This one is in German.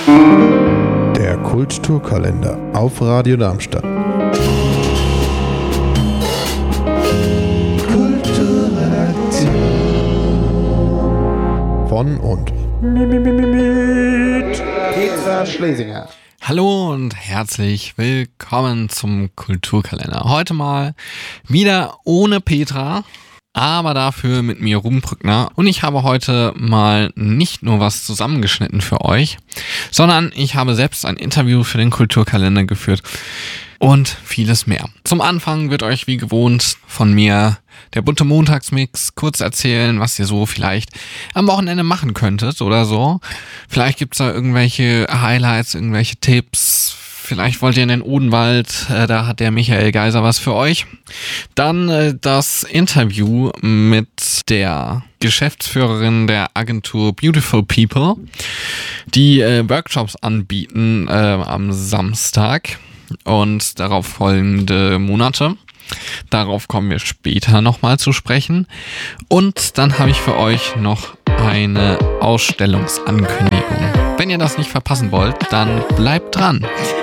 Der Kulturkalender auf Radio Darmstadt. Von und mit Petra Schlesinger. Hallo und herzlich willkommen zum Kulturkalender. Heute mal wieder ohne Petra, aber dafür mit mir Ruben Brückner. Und ich habe heute mal nicht nur was zusammengeschnitten für euch, sondern ich habe selbst ein Interview für den Kulturkalender geführt und vieles mehr. Zum Anfang wird euch wie gewohnt von mir der bunte Montagsmix kurz erzählen, was ihr so vielleicht am Wochenende machen könntet oder so. Vielleicht gibt's da irgendwelche Highlights, irgendwelche Tipps. Vielleicht wollt ihr in den Odenwald, da hat der Michael Geiser was für euch. Dann das Interview mit der Geschäftsführerin der Agentur Beautiful People, die Workshops anbieten am Samstag und darauf folgende Monate. Darauf kommen wir später nochmal zu sprechen. Und dann habe ich für euch noch eine Ausstellungsankündigung. Wenn ihr das nicht verpassen wollt, dann bleibt dran.